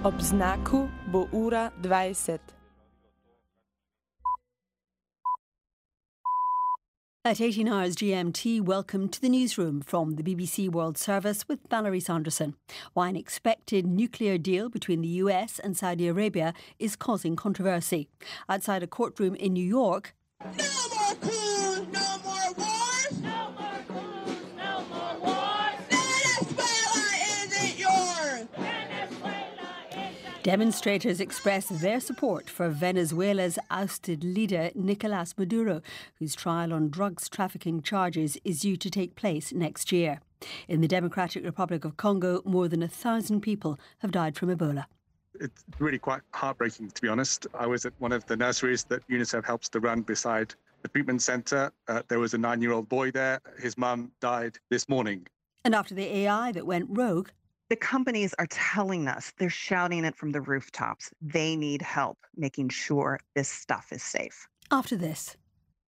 Ob znaku bo ura 20. At 18 hours GMT, welcome to the newsroom from the BBC World Service with Valerie Sanderson. Why an expected nuclear deal between the US and Saudi Arabia is causing controversy. Outside a courtroom in New York, no more coups, no more wars! No more coups, no more wars! Venezuela isn't yours! Venezuela isn't demonstrators express their support for Venezuela's ousted leader Nicolás Maduro, whose trial on drugs trafficking charges is due to take place next year. In the Democratic Republic of Congo, more than 1,000 people have died from Ebola. It's really quite heartbreaking, to be honest. I was at one of the nurseries that UNICEF helps to run beside the treatment centre. There was a 9-year-old boy there. His mum died this morning. And after the AI that went rogue, the companies are telling us, they're shouting it from the rooftops. They need help making sure this stuff is safe. After this.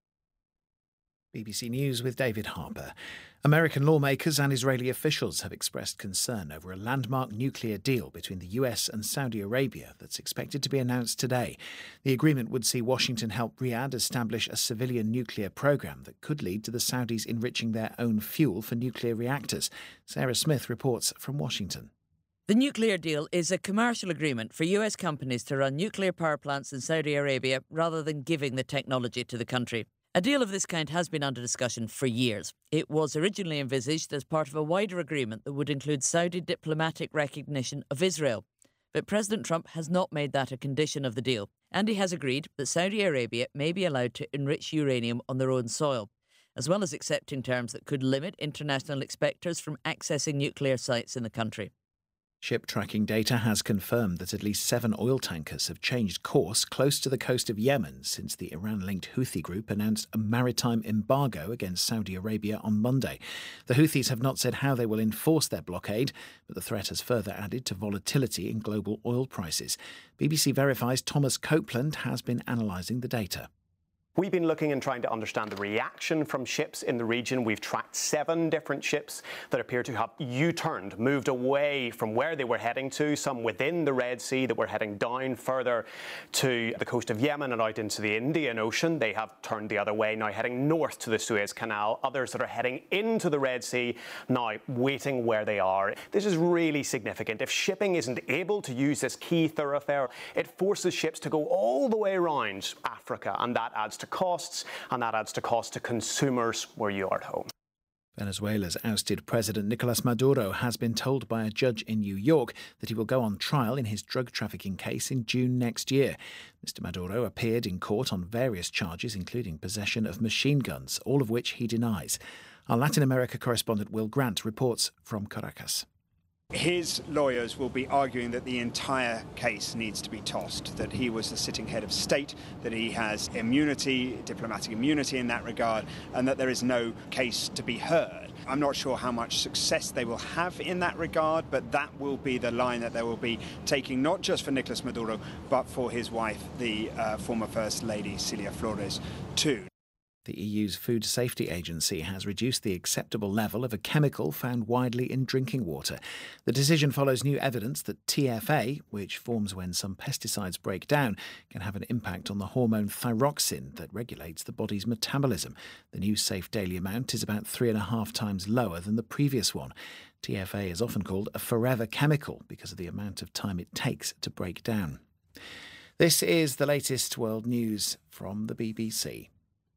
BBC News with David Harper. American lawmakers and Israeli officials have expressed concern over a landmark nuclear deal between the US and Saudi Arabia that's expected to be announced today. The agreement would see Washington help Riyadh establish a civilian nuclear program that could lead to the Saudis enriching their own fuel for nuclear reactors. Sarah Smith reports from Washington. The nuclear deal is a commercial agreement for US companies to run nuclear power plants in Saudi Arabia rather than giving the technology to the country. A deal of this kind has been under discussion for years. It was originally envisaged as part of a wider agreement that would include Saudi diplomatic recognition of Israel. But President Trump has not made that a condition of the deal, and he has agreed that Saudi Arabia may be allowed to enrich uranium on their own soil, as well as accepting terms that could limit international inspectors from accessing nuclear sites in the country. Ship tracking data has confirmed that at least 7 oil tankers have changed course close to the coast of Yemen since the Iran-linked Houthi group announced a maritime embargo against Saudi Arabia on Monday. The Houthis have not said how they will enforce their blockade, but the threat has further added to volatility in global oil prices. BBC Verify's Thomas Copeland has been analysing the data. We've been looking and trying to understand the reaction from ships in the region. We've tracked 7 different ships that appear to have U-turned, moved away from where they were heading to, some within the Red Sea that were heading down further to the coast of Yemen and out into the Indian Ocean. They have turned the other way, now heading north to the Suez Canal. Others that are heading into the Red Sea, now waiting where they are. This is really significant. If shipping isn't able to use this key thoroughfare, it forces ships to go all the way around Africa, and that adds to costs, and that adds to cost to consumers where you are at home. Venezuela's ousted President Nicolás Maduro has been told by a judge in New York that he will go on trial in his drug trafficking case in June next year. Mr. Maduro appeared in court on various charges, including possession of machine guns, all of which he denies. Our Latin America correspondent Will Grant reports from Caracas. His lawyers will be arguing that the entire case needs to be tossed, that he was the sitting head of state, that he has immunity, diplomatic immunity in that regard, and that there is no case to be heard. I'm not sure how much success they will have in that regard, but that will be the line that they will be taking, not just for Nicolás Maduro, but for his wife, the former First Lady Celia Flores, too. The EU's Food Safety Agency has reduced the acceptable level of a chemical found widely in drinking water. The decision follows new evidence that TFA, which forms when some pesticides break down, can have an impact on the hormone thyroxine that regulates the body's metabolism. The new safe daily amount is about 3.5 times lower than the previous one. TFA is often called a forever chemical because of the amount of time it takes to break down. This is the latest world news from the BBC.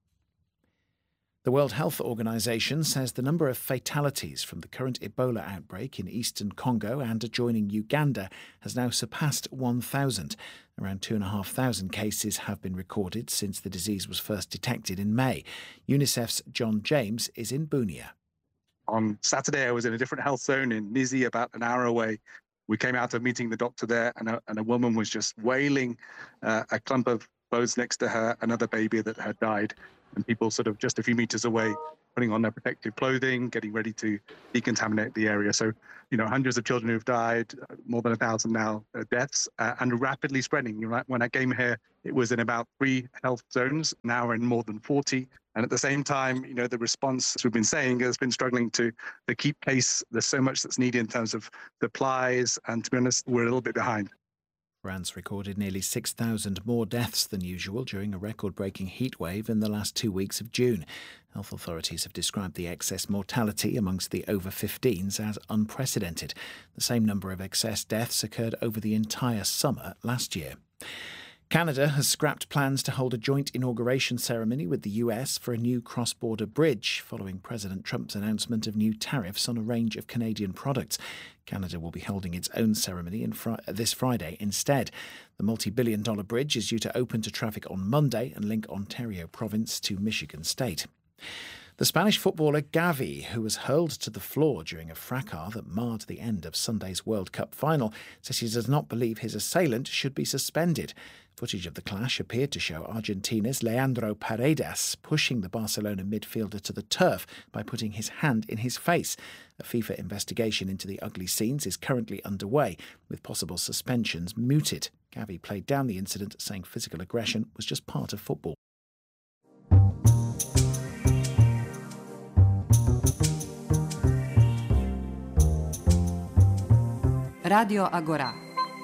The World Health Organization says the number of fatalities from the current Ebola outbreak in eastern Congo and adjoining Uganda has now surpassed 1,000. Around 2,500 cases have been recorded since the disease was first detected in May. UNICEF's John James is in Bunia. On Saturday, I was in a different health zone in Nizi, about an hour away. We came out of meeting the doctor there, and a woman was just wailing a clump of clothes next to her, another baby that had died. And people sort of just a few meters away putting on their protective clothing, getting ready to decontaminate the area. So, hundreds of children who've died, more than 1,000 now deaths, and rapidly spreading. When I came here, it was in about 3 health zones. Now we're in more than 40. And at the same time, the response, as we've been saying, has been struggling to keep pace. There's so much that's needed in terms of supplies. And to be honest, we're a little bit behind. France recorded nearly 6,000 more deaths than usual during a record-breaking heatwave in the last 2 weeks of June. Health authorities have described the excess mortality amongst the over-15s as unprecedented. The same number of excess deaths occurred over the entire summer last year. Canada has scrapped plans to hold a joint inauguration ceremony with the US for a new cross-border bridge, following President Trump's announcement of new tariffs on a range of Canadian products. Canada will be holding its own ceremony this Friday instead. The multi-billion-dollar bridge is due to open to traffic on Monday and link Ontario province to Michigan state. The Spanish footballer Gavi, who was hurled to the floor during a fracas that marred the end of Sunday's World Cup final, says he does not believe his assailant should be suspended. Footage of the clash appeared to show Argentina's Leandro Paredes pushing the Barcelona midfielder to the turf by putting his hand in his face. A FIFA investigation into the ugly scenes is currently underway, with possible suspensions mooted. Gavi played down the incident, saying physical aggression was just part of football. Radio Agora.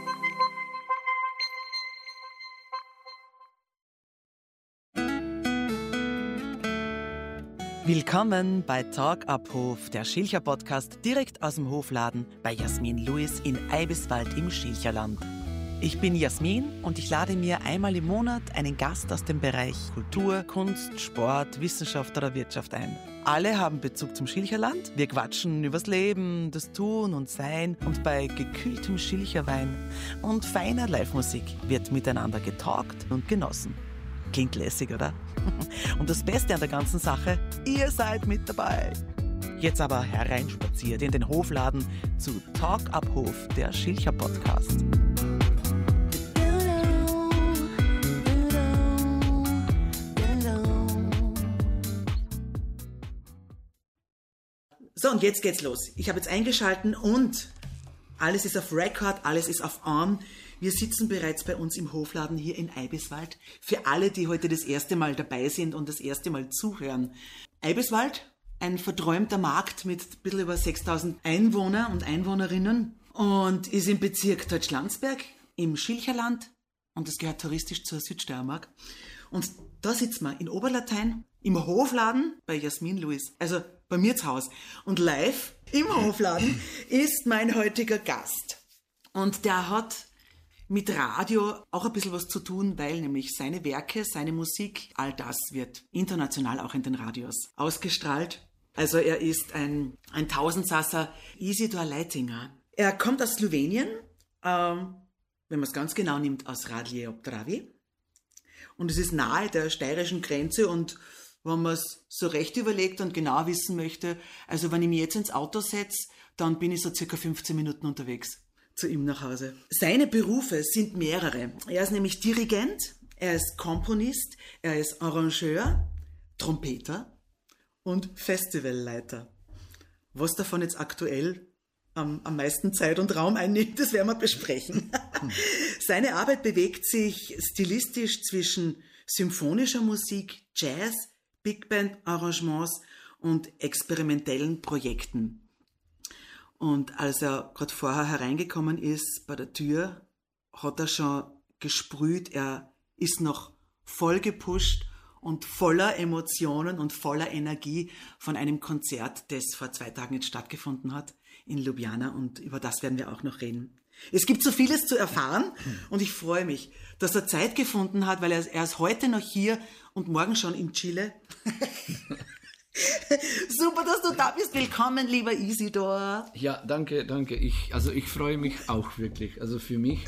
Willkommen bei Talk ab Hof, der Schilcher-Podcast direkt aus dem Hofladen bei Jasmin Lewis in Eibiswald im Schilcherland. Ich bin Jasmin und ich lade mir einmal im Monat einen Gast aus dem Bereich Kultur, Kunst, Sport, Wissenschaft oder Wirtschaft ein. Alle haben Bezug zum Schilcherland. Wir quatschen übers Leben, das Tun und Sein und bei gekühltem Schilcherwein und feiner Live-Musik wird miteinander getalkt und genossen. Klingt lässig, oder? Und das Beste an der ganzen Sache, ihr seid mit dabei. Jetzt aber hereinspaziert in den Hofladen zu Talk ab Hof, der Schilcher-Podcast. So, und jetzt geht's los. Ich habe jetzt eingeschalten und alles ist auf Record, alles ist auf On. Wir sitzen bereits bei uns im Hofladen hier in Eibiswald. Für alle, die heute das erste Mal dabei sind und das erste Mal zuhören. Eibiswald, ein verträumter Markt mit ein bisschen über 6.000 Einwohner und Einwohnerinnen und ist im Bezirk Deutschlandsberg im Schilcherland und das gehört touristisch zur Südsteiermark. Und da sitzen wir in Oberlatein im Hofladen bei Jasmin Lewis, also bei mir zu Hause. Und live im Hofladen ist mein heutiger Gast. Und der hat mit Radio auch ein bisschen was zu tun, weil nämlich seine Werke, seine Musik, all das wird international auch in den Radios ausgestrahlt. Also er ist ein Tausendsasser, Isidor Leitinger. Er kommt aus Slowenien, wenn man es ganz genau nimmt, aus Radlje ob Dravi. Und es ist nahe der steirischen Grenze und wenn man es so recht überlegt und genau wissen möchte, also wenn ich mich jetzt ins Auto setze, dann bin ich so circa 15 Minuten unterwegs zu ihm nach Hause. Seine Berufe sind mehrere. Er ist nämlich Dirigent, er ist Komponist, er ist Arrangeur, Trompeter und Festivalleiter. Was davon jetzt aktuell am meisten Zeit und Raum einnimmt, das werden wir besprechen. Seine Arbeit bewegt sich stilistisch zwischen symphonischer Musik, Jazz, Big Band Arrangements und experimentellen Projekten. Und als er gerade vorher hereingekommen ist bei der Tür, hat er schon gesprüht, er ist noch voll gepusht und voller Emotionen und voller Energie von einem Konzert, das vor 2 Tagen jetzt stattgefunden hat in Ljubljana, und über das werden wir auch noch reden. Es gibt so vieles zu erfahren und ich freue mich, dass er Zeit gefunden hat, weil er ist heute noch hier und morgen schon in Chile. Super, dass du da bist. Willkommen, lieber Isidor. Ja, danke. Ich freue mich auch wirklich. Also für mich,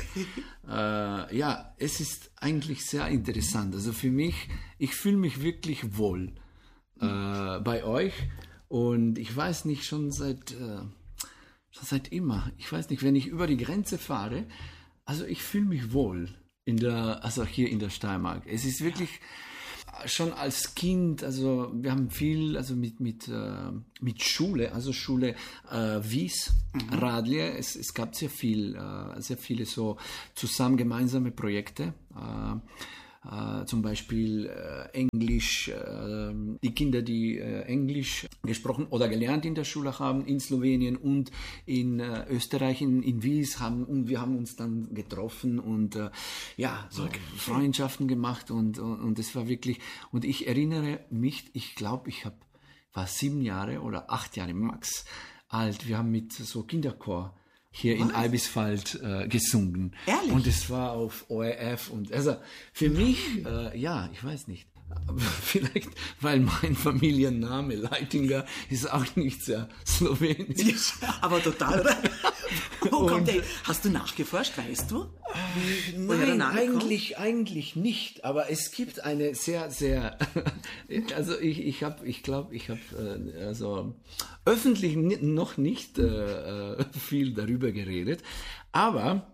es ist eigentlich sehr interessant. Also für mich, ich fühle mich wirklich wohl bei euch und ich weiß nicht, schon seit immer. Ich weiß nicht, wenn ich über die Grenze fahre, also ich fühle mich wohl hier in der Steiermark. Es ist wirklich schon als Kind, also wir haben viel, also mit Schule, also Schule Wies, Radlje, es gab sehr viele so gemeinsame Projekte. zum Beispiel Englisch, die Kinder, die Englisch gesprochen oder gelernt in der Schule haben, in Slowenien und in Österreich, in Wies, und wir haben uns dann getroffen und Freundschaften gemacht und es war wirklich, und ich erinnere mich, ich glaube, war 7 Jahre oder 8 Jahre max alt, wir haben mit so Kinderchor hier in Eibiswald gesungen. Ehrlich? Und es war auf ORF. Und also für mich, ich weiß nicht. Aber vielleicht, weil mein Familienname Leitinger ist auch nicht sehr slowenisch. Aber total, oder? Wo kommt der? Hast du nachgeforscht, weißt du? Nein, eigentlich nicht. Aber es gibt eine sehr, sehr, also ich glaube, also öffentlich noch nicht viel darüber geredet. Aber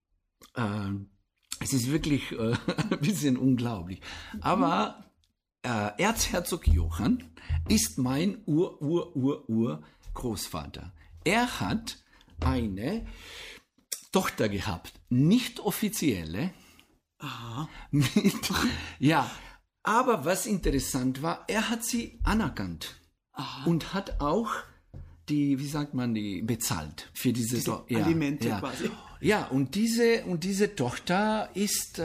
es ist wirklich ein bisschen unglaublich. Aber Erzherzog Johann ist mein Ur-Großvater. Er hat eine Tochter gehabt, nicht offizielle. Aha. Aber was interessant war, er hat sie anerkannt. Aha. Und hat auch die bezahlt für diese Alimente quasi. Ja, und diese Tochter ist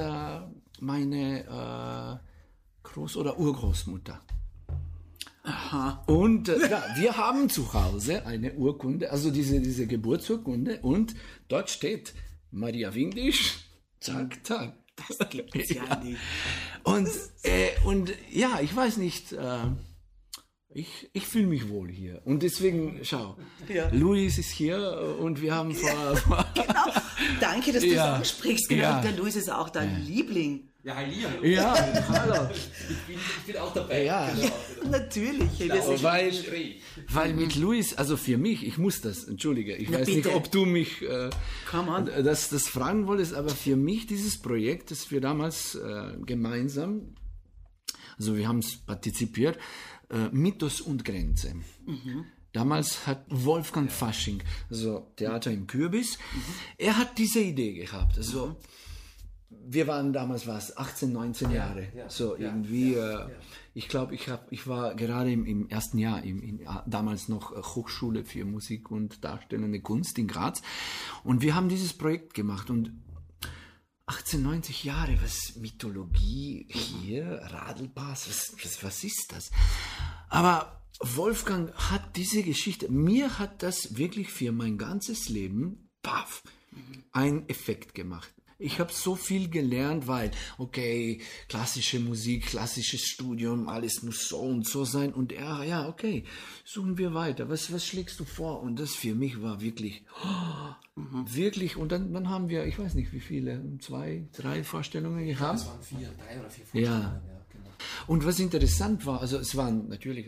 meine Groß- oder Urgroßmutter. Aha. Und wir haben zu Hause eine Urkunde, also diese Geburtsurkunde, und dort steht Maria Windisch, zack, zack. Das gibt's ja nicht. Und ich weiß nicht, ich fühle mich wohl hier. Und deswegen, schau, Luis ist hier und wir haben vor Genau. Danke, dass du das ansprichst. Genau. Der Luis ist auch dein Liebling. Ja, hallo. Ja, hallo. Ich bin auch dabei. Ja, natürlich. Weil mit Luis, also für mich, ich muss das, entschuldige, ich weiß nicht, ob du mich das fragen wolltest, aber für mich dieses Projekt, das wir damals gemeinsam, also wir haben es partizipiert, Mythos und Grenze. Mhm. Damals hat Wolfgang Fasching, also Theater im Kürbis, er hat diese Idee gehabt. Also wir waren damals 18, 19 Jahre. Irgendwie. Ich glaube, ich war gerade im ersten Jahr damals noch Hochschule für Musik und Darstellende Kunst in Graz. Und wir haben dieses Projekt gemacht. Und 18, 90 Jahre, was Mythologie hier, Radlpass, was ist das? Aber Wolfgang hat diese Geschichte, mir hat das wirklich für mein ganzes Leben, einen Effekt gemacht. Ich habe so viel gelernt, weil, okay, klassische Musik, klassisches Studium, alles muss so und so sein. Und suchen wir weiter. Was schlägst du vor? Und das für mich war wirklich, wirklich. Und dann haben wir, ich weiß nicht wie viele, 2, 3 Vorstellungen gehabt. Es waren 3 oder 4 Vorstellungen, ja, genau. Und was interessant war, also es waren natürlich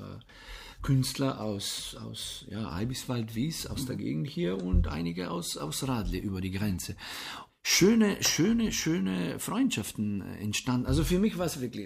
Künstler aus Eibiswald, Wies, aus der Gegend hier und einige aus Radle über die Grenze. Schöne Freundschaften entstanden. Also für mich war es wirklich,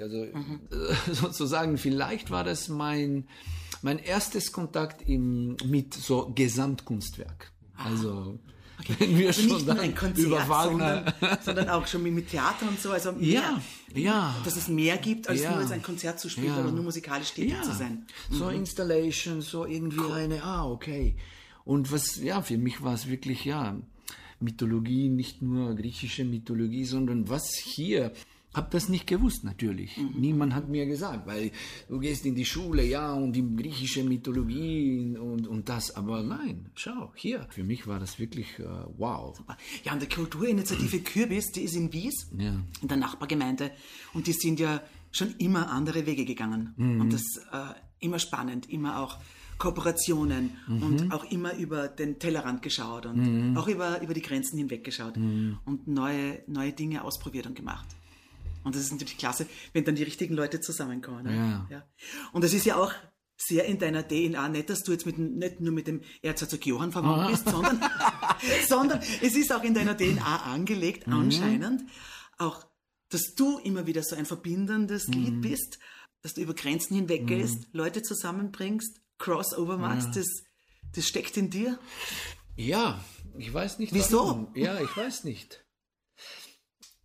sozusagen, vielleicht war das mein erstes Kontakt mit so Gesamtkunstwerk. Also wenn wir schon nicht nur ein Konzert, über Wagner, sondern auch schon mit Theater und so. Also mehr, dass es mehr gibt, als nur jetzt ein Konzert zu spielen oder nur musikalisch tätig zu sein. So Installation, so irgendwie okay. Und für mich war es wirklich, Mythologie, nicht nur griechische Mythologie, sondern was hier, hab das nicht gewusst natürlich. Niemand hat mir gesagt, weil du gehst in die Schule, und die griechische Mythologie und das, aber nein, schau, hier. Für mich war das wirklich wow. Super. Ja, und die Kulturinitiative Kürbis, die ist in Wies, in der Nachbargemeinde, und die sind ja schon immer andere Wege gegangen. Und das immer spannend, immer auch Kooperationen und auch immer über den Tellerrand geschaut und auch über die Grenzen hinweg geschaut und neue Dinge ausprobiert und gemacht. Und das ist natürlich klasse, wenn dann die richtigen Leute zusammenkommen. Ja. Und das ist ja auch sehr in deiner DNA, nicht, dass du jetzt nicht nur mit dem Erzherzog Johann verwandt bist, sondern es ist auch in deiner DNA angelegt, anscheinend, auch, dass du immer wieder so ein verbindendes Glied bist, dass du über Grenzen hinweg gehst, Leute zusammenbringst, Crossover machst, das steckt in dir? Ja, ich weiß nicht. Wieso? Warum. Ja, ich weiß nicht.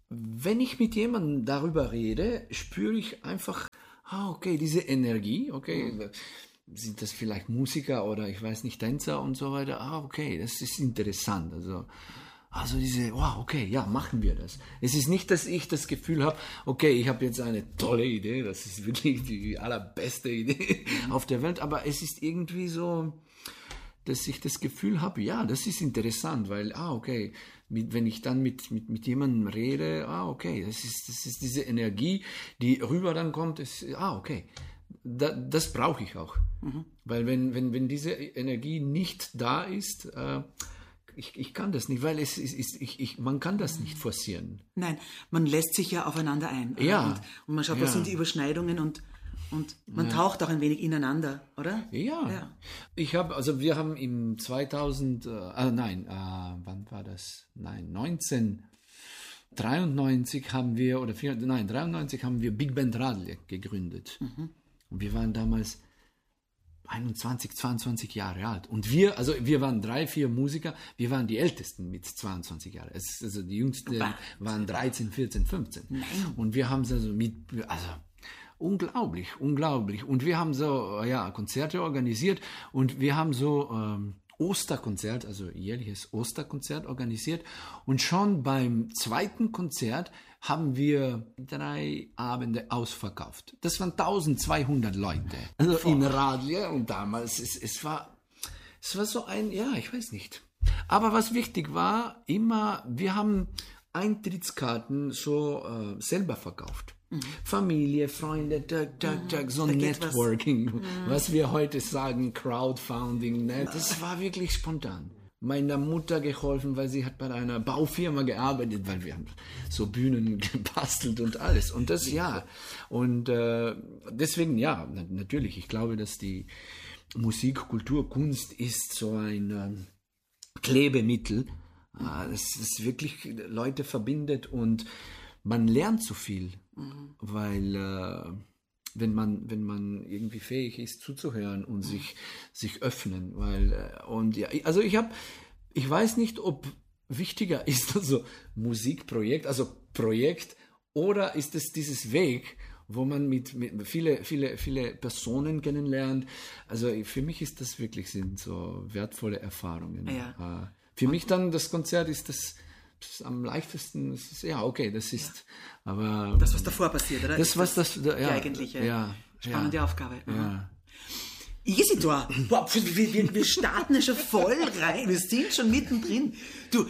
wenn ich mit jemandem darüber rede, spüre ich einfach, okay, diese Energie, okay, sind das vielleicht Musiker oder ich weiß nicht, Tänzer und so weiter, okay, das ist interessant, also diese, wow, okay, ja, machen wir das. Es ist nicht, dass ich das Gefühl habe, okay, ich habe jetzt eine tolle Idee, das ist wirklich die allerbeste Idee auf der Welt, aber es ist irgendwie so, dass ich das Gefühl habe, ja, das ist interessant, weil, okay, wenn ich dann mit jemandem rede, okay, das ist diese Energie, die rüber dann kommt, okay, das brauche ich auch. Weil wenn diese Energie nicht da ist, ich kann das nicht, weil man kann das nicht forcieren. Nein, man lässt sich ja aufeinander ein. Ja. Und man schaut, was sind die Überschneidungen und man taucht auch ein wenig ineinander, oder? Ja. Wir haben im 1993 haben wir, 93 haben wir Big Band Radl gegründet. Und wir waren damals 21, 22 Jahre alt. Und wir waren 3, 4 Musiker, wir waren die Ältesten mit 22 Jahren. Also die Jüngsten waren 13, 14, 15. Nein. Und wir haben unglaublich. Und wir haben Konzerte organisiert und wir haben Osterkonzert, also jährliches Osterkonzert organisiert. Und schon beim zweiten Konzert haben wir 3 Abende ausverkauft. Das waren 1200 Leute. Also in Radl. Und damals, es war so ich weiß nicht. Aber was wichtig war, wir haben Eintrittskarten selber verkauft. Familie, Freunde, so Networking, was wir heute sagen, Crowdfunding, das war wirklich spontan. Meiner Mutter geholfen, weil sie hat bei einer Baufirma gearbeitet, weil wir haben so Bühnen gebastelt und alles. Und das, und deswegen, natürlich, ich glaube, dass die Musik, Kultur, Kunst ist so ein Klebemittel, das wirklich Leute verbindet und man lernt so viel, weil wenn man irgendwie fähig ist zuzuhören und sich öffnen, ich weiß nicht, ob wichtiger ist Musikprojekt, also Projekt, oder ist es dieses Weg, wo man mit viele Personen kennenlernt. Also für mich ist das sind so wertvolle Erfahrungen. Ja. Für mich dann das Konzert ist das am leichtesten. Das ist, aber das, was davor passiert, oder? Die eigentliche spannende Aufgabe. Ja. Isidor, wir starten ja schon voll rein. Wir sind schon mittendrin. Du,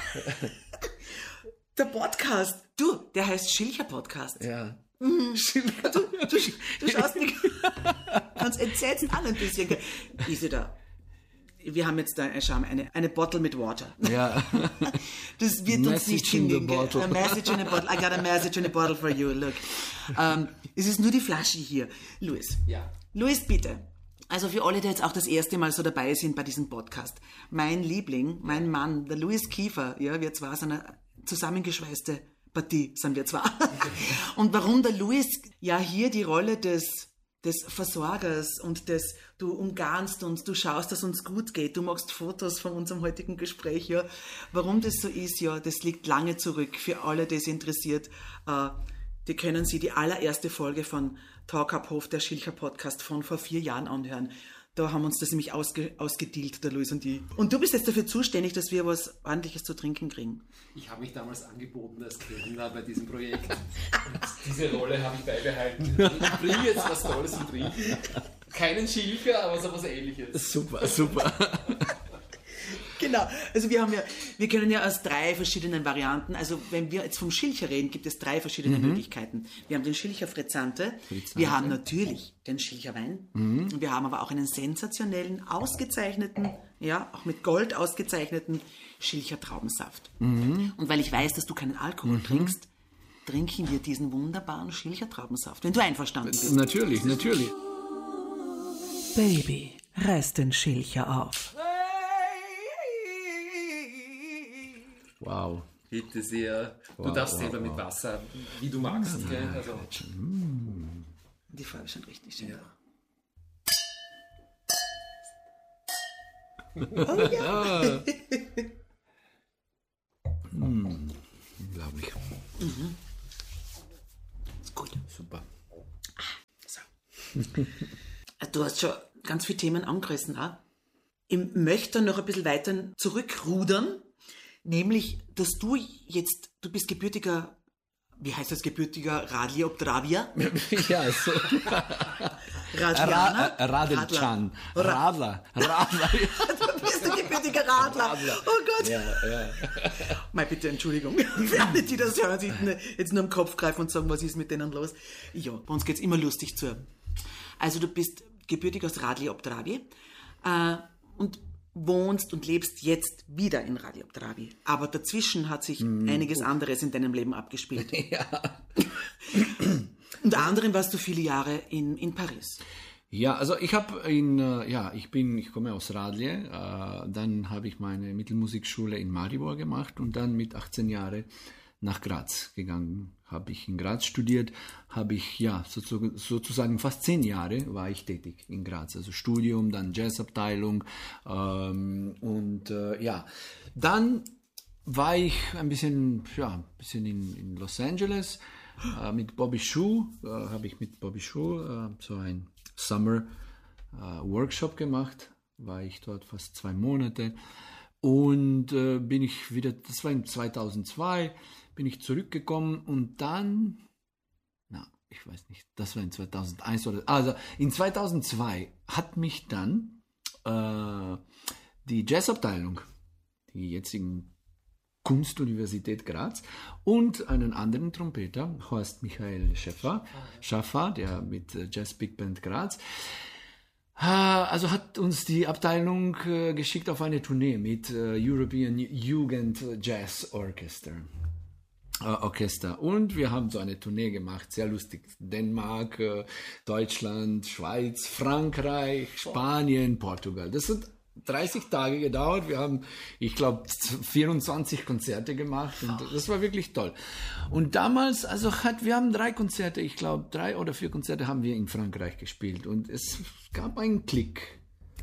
der Podcast, der heißt Schilcher Podcast. Ja. Du schaust mich ganz entsetzt an ein bisschen. Isidor, wir haben jetzt da eine Bottle mit Water. Ja. Das wird uns nicht hingehen. A message in a bottle. I got a message in a bottle for you. Look. Es ist nur die Flasche hier. Louis. Ja. Louis, bitte. Also für alle, die jetzt auch das erste Mal so dabei sind bei diesem Podcast. Mein Liebling, mein Mann, der Louis Kiefer, wir zwar so eine zusammengeschweißte Partie, sind wir zwar. Und warum der Louis hier die Rolle des Versorgers und du umgarnst uns, du schaust, dass uns gut geht, du machst Fotos von unserem heutigen Gespräch, Warum das so ist, das liegt lange zurück. Für alle, die es interessiert, die können Sie die allererste Folge von Talk Up Hof, der Schilcher Podcast von vor 4 Jahren anhören. Da haben wir uns das nämlich ausgedealt, der Louis und ich. Und du bist jetzt dafür zuständig, dass wir was Ordentliches zu trinken kriegen. Ich habe mich damals angeboten als Kellner bei diesem Projekt. Und diese Rolle habe ich beibehalten. Ich bringe jetzt was Tolles zum Trinken. Keinen Schilcher, aber so was Ähnliches. Super. Genau, also wir können ja aus 3 verschiedenen Varianten, also wenn wir jetzt vom Schilcher reden, gibt es 3 verschiedene Möglichkeiten. Wir haben den Schilcher Frizzante, wir haben natürlich den Schilcher Wein, und wir haben aber auch einen sensationellen, ausgezeichneten, auch mit Gold ausgezeichneten Schilcher Traubensaft. Und weil ich weiß, dass du keinen Alkohol trinkst, trinken wir diesen wunderbaren Schilcher Traubensaft, wenn du einverstanden bist. Natürlich. Baby, reiß den Schilcher auf. Wow. Bitte sehr. Du darfst selber mit Wasser, wie du magst. Gell? Also. Die Farbe ist schon richtig schön. Ja. Oh ja. Unglaublich. Ist gut. Super. So. Du hast schon ganz viele Themen angerissen. Auch. Ich möchte noch ein bisschen weiter zurückrudern, nämlich, dass du bist gebürtiger, wie heißt das, gebürtiger Radli-Obdravier? Ja, so. Radlianer? Radelchan. Radler. Du bist ein gebürtiger Radler. Oh Gott. Ja. Mal bitte Entschuldigung. Für alle, die das hören, sich jetzt nur im Kopf greifen und sagen, was ist mit denen los? Ja, bei uns geht's immer lustig zu. Also du bist gebürtig aus Radli-Obdravi und wohnst und lebst jetzt wieder in Radli-Obdravi. Aber dazwischen hat sich einiges anderes in deinem Leben abgespielt. Ja. Unter anderem warst du viele Jahre in Paris. Ja, also ich komme aus Radlie, dann habe ich meine Mittelmusikschule in Maribor gemacht und dann mit 18 Jahren nach Graz gegangen. Habe ich in Graz studiert, sozusagen fast 10 Jahre war ich tätig in Graz. Also Studium, dann Jazzabteilung dann war ich ein bisschen in Los Angeles mit Bobby Schuh, habe ich mit Bobby Schuh so ein Summer Workshop gemacht, war ich dort fast 2 Monate und bin ich wieder, das war in 2002, bin ich zurückgekommen und dann, ich weiß nicht, das war in 2001 also in 2002 hat mich dann die Jazzabteilung, die jetzigen Kunstuniversität Graz und einen anderen Trompeter, Horst Michael Schaffer, der mit Jazz Big Band Graz, also hat uns die Abteilung geschickt auf eine Tournee mit European Jugend Jazz Orchester. Und wir haben so eine Tournee gemacht, sehr lustig. Dänemark, Deutschland, Schweiz, Frankreich, Spanien, Portugal. Das hat 30 Tage gedauert. Wir haben, ich glaube, 24 Konzerte gemacht und das war wirklich toll. Und damals, wir haben 3 Konzerte, ich glaube 3 oder 4 Konzerte haben wir in Frankreich gespielt und es gab einen Klick.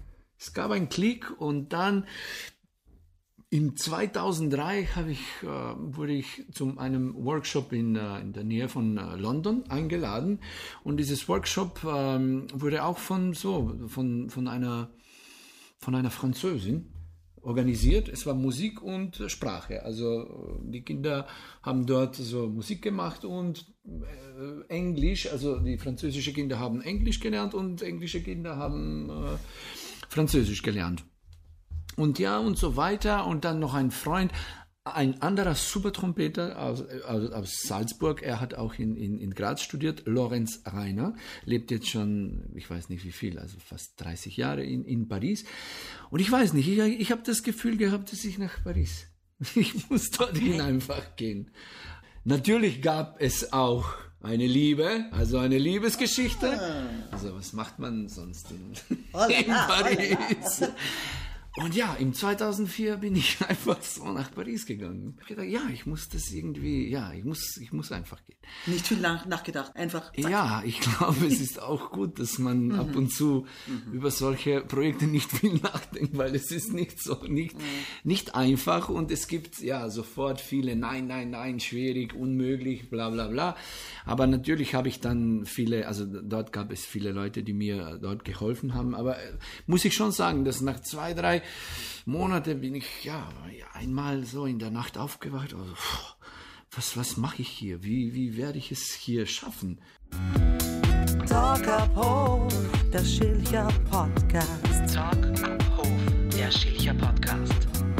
Und dann in 2003 wurde ich zu einem Workshop in der Nähe von London eingeladen und dieses Workshop wurde auch von einer Französin organisiert. Es war Musik und Sprache. Also die Kinder haben dort so Musik gemacht und Englisch. Also die französischen Kinder haben Englisch gelernt und englische Kinder haben Französisch gelernt. Und ja, und so weiter. Und dann noch ein Freund, ein anderer Supertrompeter aus Salzburg, er hat auch in Graz studiert, Lorenz Reiner, lebt jetzt schon, ich weiß nicht wie viel, also fast 30 Jahre in Paris. Und ich weiß nicht, ich habe das Gefühl gehabt, dass ich nach Paris, ich muss dorthin einfach gehen. Natürlich gab es auch eine Liebe, also eine Liebesgeschichte. Also was macht man sonst in Paris? Und ja, im 2004 bin ich einfach so nach Paris gegangen. Ich habe gedacht, ich muss das irgendwie, ich muss einfach gehen. Nicht viel nachgedacht, einfach zack. Ja, ich glaube, es ist auch gut, dass man ab und zu über solche Projekte nicht viel nachdenkt, weil es ist nicht einfach und es gibt sofort viele Nein, schwierig, unmöglich, bla bla bla. Aber natürlich habe ich dann dort gab es viele Leute, die mir dort geholfen haben. Aber muss ich schon sagen, dass nach 2-3 Monaten bin ich einmal so in der Nacht aufgewacht. Also, was mache ich hier? Wie werde ich es hier schaffen? Talk ab Hof, der Schilcher Podcast. Talk ab Hof, der Schilcher Podcast.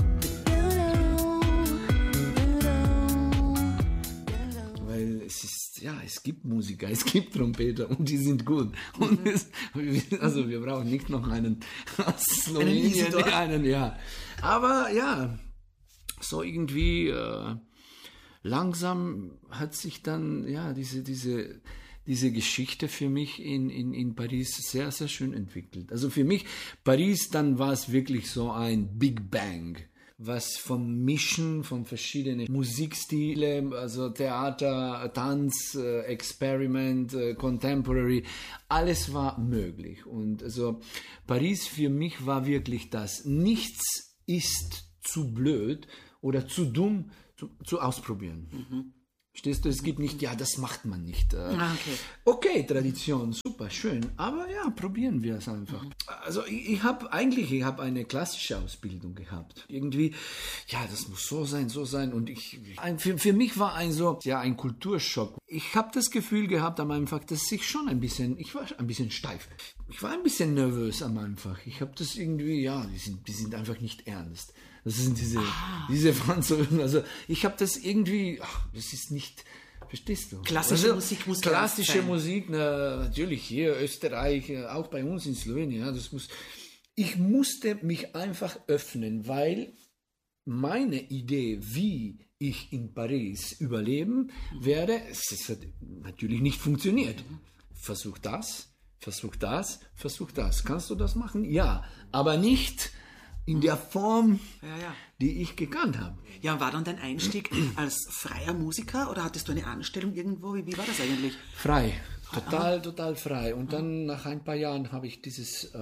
Weil es gibt Musiker, es gibt Trompeter und die sind gut. Und wir brauchen nicht noch einen aus Slowenien, Aber so irgendwie langsam hat sich dann diese Geschichte für mich in Paris sehr, sehr schön entwickelt. Also für mich, Paris, dann war es wirklich so ein Big Bang, was vom Mischen von verschiedenen Musikstile, also Theater, Tanz, Experiment, Contemporary, alles war möglich. Und also Paris für mich war wirklich das. Nichts ist zu blöd oder zu dumm zu ausprobieren. Verstehst du? Es gibt nicht, ja, das macht man nicht. Okay, Tradition, super, schön. Aber ja, probieren wir es einfach. Also ich habe eine klassische Ausbildung gehabt. Irgendwie, ja, das muss so sein. Und für mich war ein Kulturschock. Ich habe das Gefühl gehabt am Anfang, dass ich war ein bisschen steif. Ich war ein bisschen nervös am Anfang. Ich habe das irgendwie, die sind einfach nicht ernst. Das sind diese Franzosen. Also ich habe das irgendwie, das ist nicht, verstehst du? Klassische Musik muss klassische Musik, natürlich hier Österreich, auch bei uns in Slowenien. Ja, ich musste mich einfach öffnen, weil meine Idee, wie ich in Paris überleben werde, es hat natürlich nicht funktioniert. Versuch das. Kannst du das machen? Ja, aber nicht in der Form, die ich gekannt habe. Ja, war dann dein Einstieg als freier Musiker oder hattest du eine Anstellung irgendwo? Wie war das eigentlich? Frei, total frei. Und dann nach ein paar Jahren habe ich dieses,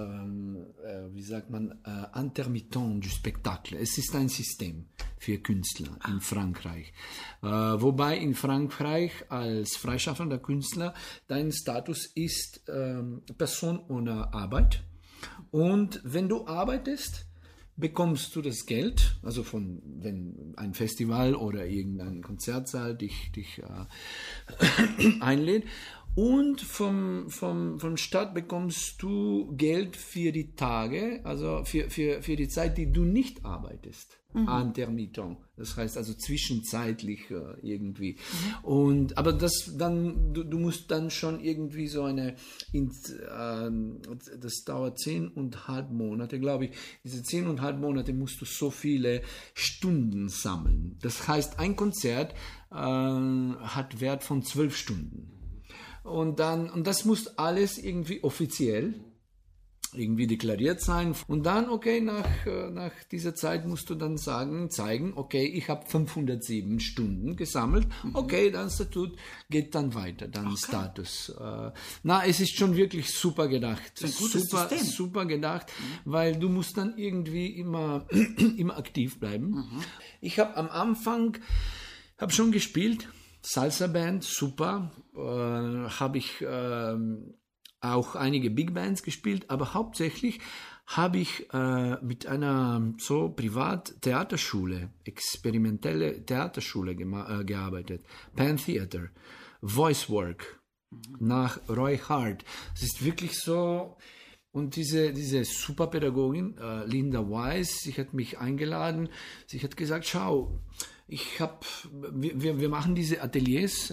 Intermittent du Spectacle. Es ist ein System für Künstler in Frankreich. Wobei in Frankreich als freischaffender Künstler dein Status ist Person ohne Arbeit. Und wenn du arbeitest, bekommst du das Geld, also wenn ein Festival oder irgendein Konzertsaal dich einlädt. Und vom Staat bekommst du Geld für die Tage, also für die Zeit, die du nicht arbeitest. Intermittent. Das heißt also zwischenzeitlich irgendwie. Aber du musst dann schon irgendwie das dauert 10,5 Monate, glaube ich. Diese 10,5 Monate musst du so viele Stunden sammeln. Das heißt, ein Konzert hat Wert von 12 Stunden. Und das muss alles irgendwie offiziell irgendwie deklariert sein. Und dann, okay, nach dieser Zeit musst du dann zeigen, okay, ich habe 507 Stunden gesammelt. Okay, dann Statut geht dann weiter, dann Status. Es ist schon wirklich super gedacht. Super gedacht, weil du musst dann irgendwie immer aktiv bleiben. Ich habe am Anfang schon gespielt, Salsa-Band, super. Habe ich auch einige Big Bands gespielt, aber hauptsächlich habe ich mit einer Privat-Theaterschule, experimentelle Theaterschule gearbeitet. Pan Theater, Voice Work, nach Roy Hart. Es ist wirklich so. Und diese Superpädagogin, Linda Wise, sie hat mich eingeladen. Sie hat gesagt, schau, wir machen diese Ateliers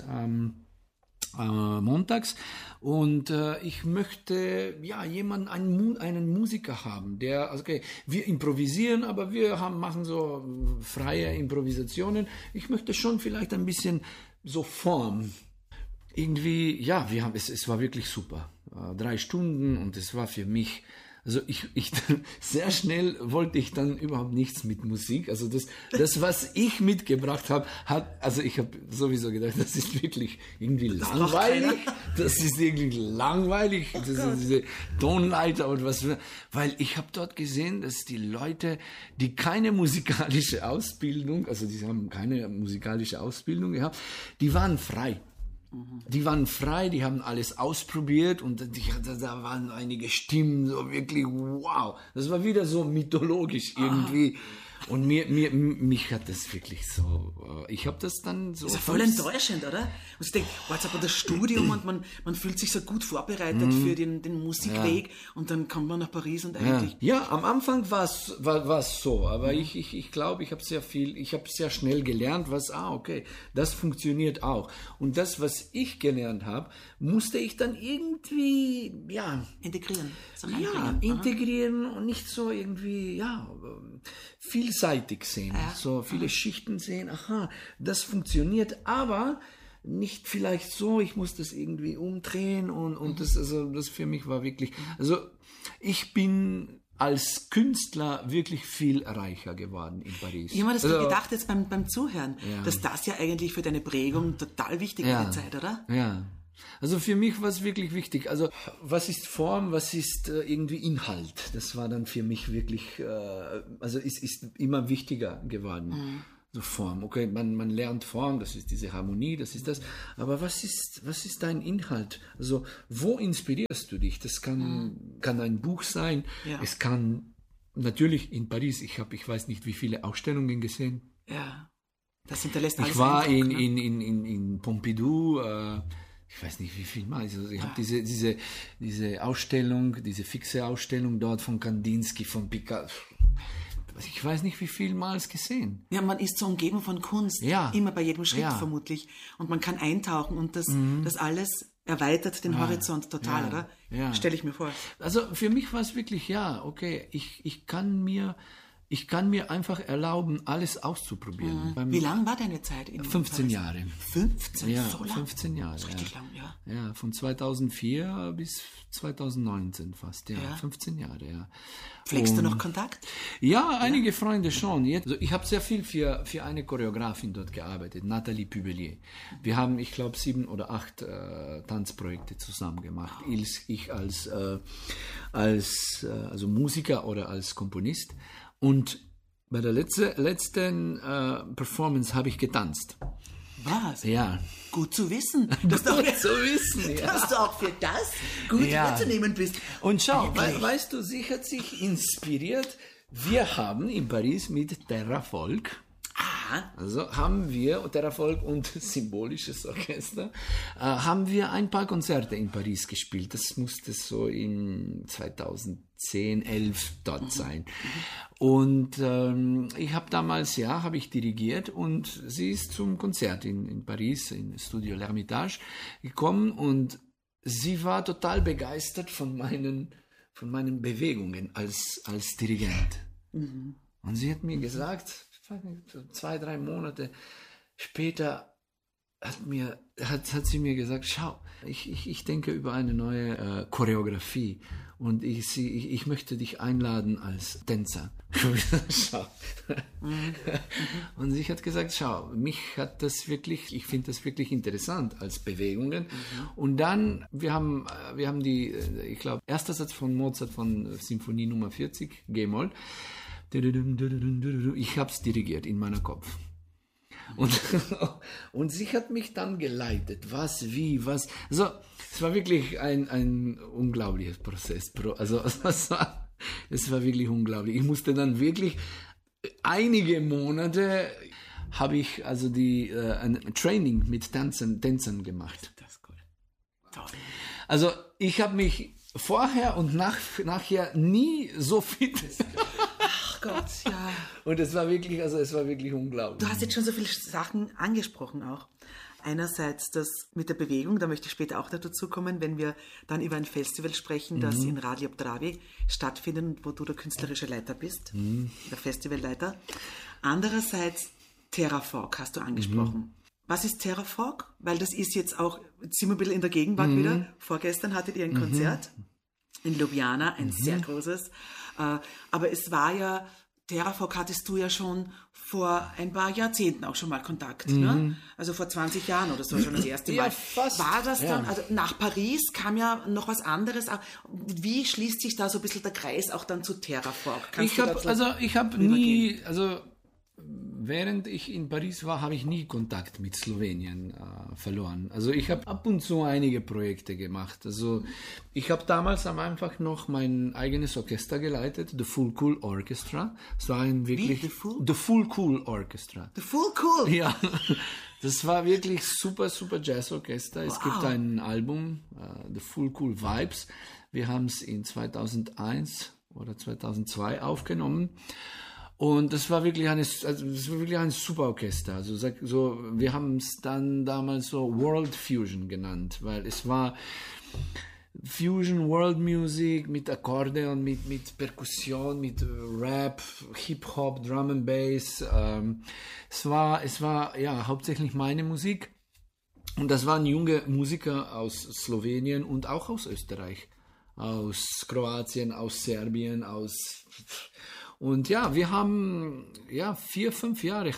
montags und ich möchte einen Musiker haben, wir improvisieren, aber wir machen so freie Improvisationen. Ich möchte schon vielleicht ein bisschen so Form. Irgendwie, es war wirklich super. 3 Stunden und es war für mich, also ich sehr schnell wollte ich dann überhaupt nichts mit Musik. Also das was ich mitgebracht habe, ich habe sowieso gedacht, das ist wirklich irgendwie langweilig. Das ist irgendwie langweilig. Das ist diese Tonleiter und was, weil ich habe dort gesehen, dass die Leute, die keine musikalische Ausbildung, die haben keine musikalische Ausbildung gehabt, die waren frei. Die waren frei, die haben alles ausprobiert und da waren einige Stimmen so wirklich wow. Das war wieder so mythologisch irgendwie. Und mich hat das wirklich so, ich habe das dann so... Das ist ja voll enttäuschend, oder? Und ich denke, jetzt hat man das Studium und man fühlt sich so gut vorbereitet für den Musikweg und dann kommt man nach Paris und eigentlich... Ja, am Anfang war es so, aber ich glaube, ich habe sehr schnell gelernt, okay, das funktioniert auch. Und das, was ich gelernt habe, musste ich dann irgendwie, integrieren. Integrieren und nicht so irgendwie, vielseitig sehen, so viele Schichten sehen, das funktioniert, aber nicht vielleicht so, ich muss das irgendwie umdrehen und das für mich war wirklich, ich bin als Künstler wirklich viel reicher geworden in Paris. Ich habe mir das gedacht jetzt beim Zuhören, dass das ja eigentlich für deine Prägung total wichtig war, die Zeit, oder? Ja. Also für mich war es wirklich wichtig. Also was ist Form, was ist irgendwie Inhalt? Das war dann für mich wirklich, ist immer wichtiger geworden. Form. Okay, man lernt Form, das ist diese Harmonie, das ist das. Aber was ist dein Inhalt? Also, wo inspirierst du dich? Das kann ein Buch sein. Ja. Es kann natürlich in Paris, ich weiß nicht, wie viele Ausstellungen gesehen. Ja. Das hinterlässt alles. Ich war Eindruck, in Pompidou, ich weiß nicht wie viel Mal. Also ich habe diese Ausstellung, diese fixe Ausstellung dort von Kandinsky, von Picasso. Ich weiß nicht wie viel Mal gesehen. Ja, man ist so umgeben von Kunst, immer bei jedem Schritt vermutlich. Und man kann eintauchen und das alles erweitert den Horizont total, oder? Ja. Stelle ich mir vor. Also für mich war es wirklich, okay, ich kann mir einfach erlauben, alles auszuprobieren. Wie lang war deine Zeit? 15 Jahre. 15? Ja, so lang? 15 Jahre. Das ist richtig lang, ja. Ja, von 2004 bis 2019 fast, 15 Jahre, ja. Pflegst du noch Kontakt? Ja, einige Freunde schon. Also ich habe sehr viel für eine Choreografin dort gearbeitet, Nathalie Pubelier. Wir haben, ich glaube, 7 oder 8 Tanzprojekte zusammen gemacht. Ich als Musiker oder als Komponist. Und bei der letzten Performance habe ich getanzt. Was? Ja. Gut zu wissen. Gut zu wissen, ja. Dass du auch für das gut wahrzunehmen bist. Und schau, weißt du, sie hat sich inspiriert. Wir haben in Paris mit Terra Folk, also haben wir Terra Folk und Symbolisches Orchester, haben wir ein paar Konzerte in Paris gespielt. Das musste so in 2010, 11 dort sein. Und ich habe damals, habe ich dirigiert und sie ist zum Konzert in Paris, im Studio L'Ermitage gekommen und sie war total begeistert von meinen Bewegungen als Dirigent. Und sie hat mir gesagt, 2-3 Monate später hat sie mir gesagt, schau, ich denke über eine neue Choreografie und ich möchte dich einladen als Tänzer. Und sie hat gesagt, schau, ich finde das wirklich interessant als Bewegungen. Und dann, wir haben die, ich glaube, erster Satz von Mozart von Symphonie Nummer 40, G-Moll. Ich habe es dirigiert in meinem Kopf. Und sie hat mich dann geleitet. Was. Also, es war wirklich ein unglaubliches Prozess. Also, es war wirklich unglaublich. Ich musste dann wirklich einige Monate habe ich also ein Training mit Tänzern gemacht. Das ist gut. Toll. Also, ich habe mich vorher und nachher nie so fit. Ach Gott, ja. Und es war wirklich unglaublich. Du hast jetzt schon so viele Sachen angesprochen auch. Einerseits das mit der Bewegung, da möchte ich später auch dazu kommen, wenn wir dann über ein Festival sprechen, das in Radio Obdravi stattfindet und wo du der künstlerische Leiter bist, der Festivalleiter. Andererseits Terra Folk hast du angesprochen. Was ist Terra Folk? Weil das ist jetzt auch, jetzt sind wir ein bisschen in der Gegenwart wieder. Vorgestern hattet ihr ein Konzert in Ljubljana, ein sehr großes. Aber es war ja, Terra Folk hattest du ja schon vor ein paar Jahrzehnten auch schon mal Kontakt, ne? Also vor 20 Jahren oder so schon das erste Mal. Ja, fast. War das dann, also nach Paris kam ja noch was anderes. Wie schließt sich da so ein bisschen der Kreis auch dann zu Terra Folk? Ich habe nie, während ich in Paris war, habe ich nie Kontakt mit Slowenien verloren. Also ich habe ab und zu einige Projekte gemacht. Also ich habe damals einfach noch mein eigenes Orchester geleitet, The Full Cool Orchestra. Es war The Full Cool Orchestra. The Full Cool? Ja, das war wirklich super Jazzorchester. Es gibt ein Album, The Full Cool Vibes. Wir haben es in 2001 oder 2002 aufgenommen. Und das war wirklich ein super Orchester. Also wir haben es dann damals so World Fusion genannt, weil es war Fusion World Music mit Akkordeon, mit Perkussion, mit Rap, Hip-Hop, Drum and Bass. Es war ja hauptsächlich meine Musik. Und das waren junge Musiker aus Slowenien und auch aus Österreich, aus Kroatien, aus Serbien, und ja, wir haben 4-5 Jahre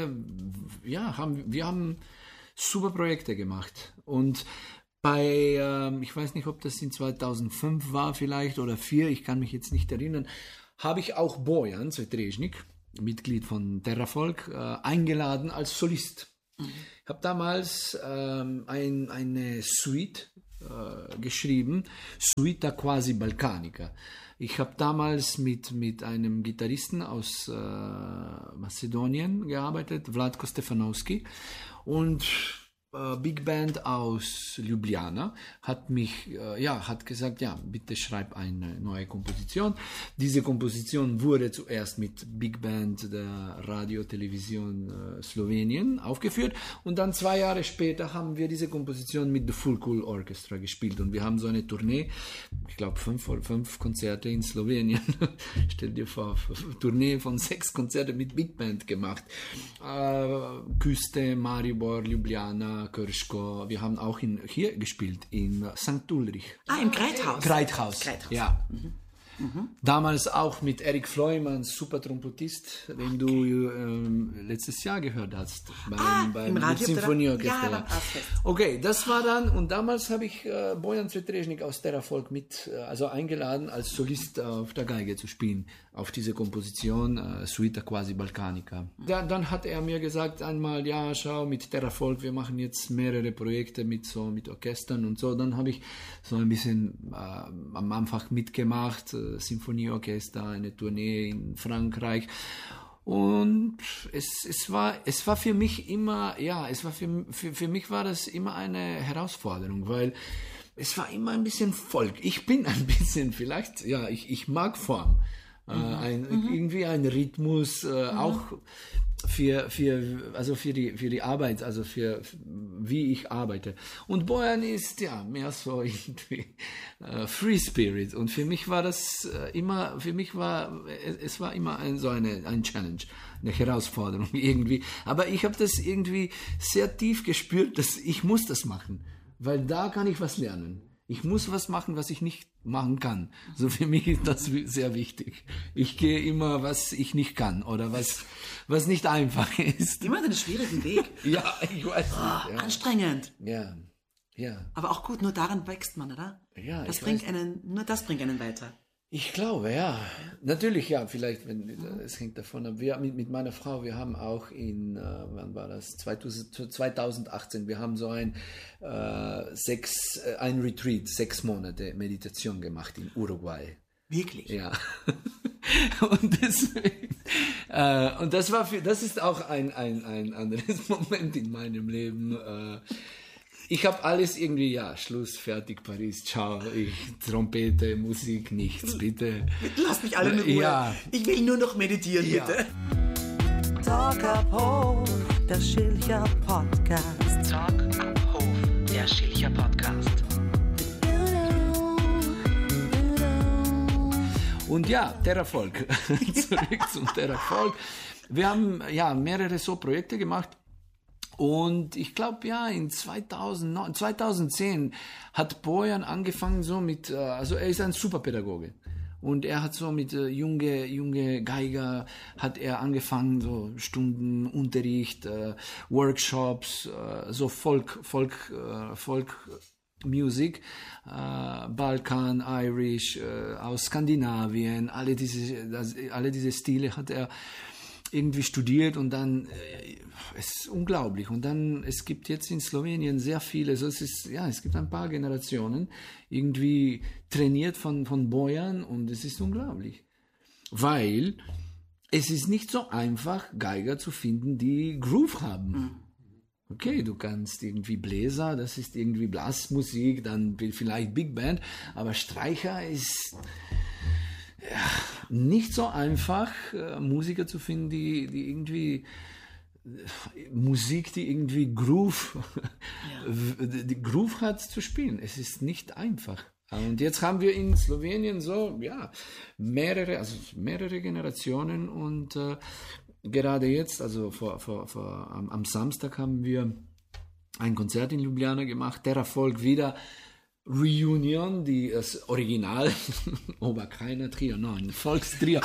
wir haben super Projekte gemacht. Und ich weiß nicht, ob das in 2005 war vielleicht oder 2004, ich kann mich jetzt nicht erinnern, habe ich auch Bojan Cvetrežnik Mitglied von Terrafolk, eingeladen als Solist. Ich habe damals eine Suite geschrieben, Suita quasi balkanica. Ich habe damals mit einem Gitarristen aus Mazedonien gearbeitet, Vlatko Stefanovski, und Big Band aus Ljubljana hat gesagt, ja, bitte schreib eine neue Komposition. Diese Komposition wurde zuerst mit Big Band der Radio-Television Slowenien aufgeführt und dann 2 Jahre später haben wir diese Komposition mit The Full Cool Orchestra gespielt und wir haben so eine Tournee, ich glaube 5 Konzerte in Slowenien, stell dir vor, Tournee von 6 Konzerten mit Big Band gemacht. Küste, Maribor, Ljubljana, Krško. Wir haben auch hier gespielt, in St. Ulrich. Im Greithaus. Greithaus, ja. Damals auch mit Erik Fleumann, super Trompetist, den du letztes Jahr gehört hast beim Symphonieorchester. Ja, okay, das war dann, und damals habe ich Bojan Cvetrežnik aus Terrafolk eingeladen, als Solist auf der Geige zu spielen, auf diese Komposition Suita quasi balkanica. Dann hat er mir gesagt einmal, ja, schau, mit Terrafolk, wir machen jetzt mehrere Projekte mit Orchestern und so. Dann habe ich so ein bisschen am Anfang mitgemacht, Symphonieorchester, eine Tournee in Frankreich. Und es war für mich immer, für mich war das immer eine Herausforderung, weil es war immer ein bisschen Folk. Ich bin ein bisschen vielleicht, ich mag Form. Irgendwie ein Rhythmus, auch für die Arbeit, also für wie ich arbeite. Und Bojan ist mehr so irgendwie Free Spirit. Und für mich war das immer, es war immer ein Challenge, eine Herausforderung irgendwie. Aber ich habe das irgendwie sehr tief gespürt, dass ich muss das machen, weil da kann ich was lernen. Ich muss was machen, was ich nicht machen kann. So für mich ist das sehr wichtig. Ich gehe immer, was ich nicht kann oder was nicht einfach ist. Immer den schwierigen Weg. Ja, ich weiß nicht. Ja. Anstrengend. Ja. Aber auch gut, nur daran wächst man, oder? Ja, nur das bringt einen weiter. Ich glaube, ja. Natürlich, ja, vielleicht, es hängt davon ab. Wir mit meiner Frau, wir haben auch wann war das? 2018, wir haben so ein Retreat, 6 Monate Meditation gemacht in Uruguay. Wirklich? Ja. Und deswegen, das ist auch ein anderes Moment in meinem Leben. Ich habe alles irgendwie, Schluss, fertig, Paris, ciao, Trompete, Musik, nichts, bitte. Lass mich alle in Ruhe. Ja. Ich will nur noch meditieren, bitte. Talk ab Hof, der Schilcher Podcast. Talk ab Hof, der Schilcher Podcast. Und Terrafolk. Zurück zum Terrafolk. Wir haben mehrere so Projekte gemacht. Und ich glaube, in 2010 hat Bojan angefangen so mit, er ist ein Superpädagoge. Und er hat so mit junge Geiger, hat er angefangen, so Stunden, Unterricht, Workshops, so Folk Music, Balkan, Irish, aus Skandinavien, alle diese Stile hat er irgendwie studiert und dann es ist unglaublich. Und dann, es gibt jetzt in Slowenien sehr viele, es gibt ein paar Generationen, irgendwie trainiert von Bojan und es ist unglaublich. Weil es ist nicht so einfach, Geiger zu finden, die Groove haben. Okay, du kannst irgendwie Bläser, das ist irgendwie Blasmusik, dann vielleicht Big Band, aber Streicher ist nicht so einfach, Musiker zu finden, die irgendwie Musik, die irgendwie Groove hat zu spielen. Es ist nicht einfach. Und jetzt haben wir in Slowenien so, mehrere Generationen und gerade jetzt, also am Samstag haben wir ein Konzert in Ljubljana gemacht, Terrafolk wieder, Reunion, das Original, Oberkreiner Trio, ein Volkstrio.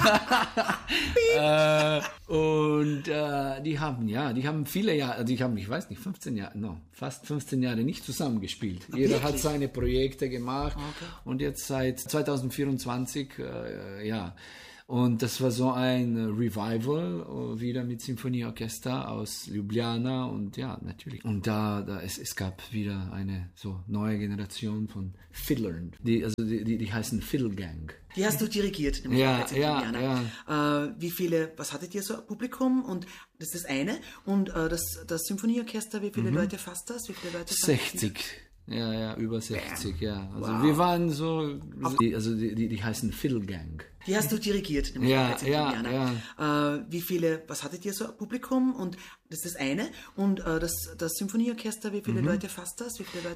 Und die haben viele Jahre, ich weiß nicht, 15 Jahre, fast 15 Jahre nicht zusammengespielt. Jeder hat seine Projekte gemacht und jetzt seit 2024, Und das war so ein Revival, wieder mit Symphonieorchester aus Ljubljana und ja, natürlich. Und es gab wieder eine so neue Generation von Fiddlern, die heißen Fiddle Gang. Die hast du dirigiert, nämlich ja. Wie viele, was hattet ihr so Publikum? Und das ist das eine. Und das Symphonieorchester, wie viele Leute fasst das? Wie viele Leute 60. Ja, über 60, ja. Also wir waren so, die heißen Fiddle Gang. Die hast du dirigiert, nämlich Wie viele, was hattet ihr so Publikum? Und das ist das eine. Und das Symphonieorchester, wie viele Leute fasst das? Wie viele Leute